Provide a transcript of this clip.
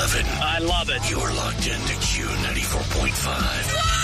11. I love it. You're locked into Q94.5.